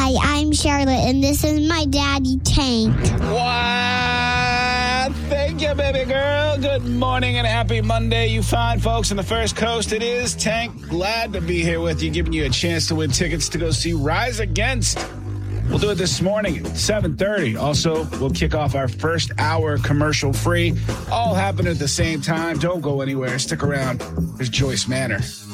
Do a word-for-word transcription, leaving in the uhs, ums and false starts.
Hi, I'm Charlotte, and this is my daddy, Tank. Wow! Thank you, baby girl. Good morning and happy Monday, you fine folks on the First Coast. It is Tank. Glad to be here with you, giving you a chance to win tickets to go see Rise Against. We'll do it this morning at seven thirty. Also, we'll kick off our first hour commercial-free. All happen at the same time. Don't go anywhere. Stick around. There's Joyce Manor.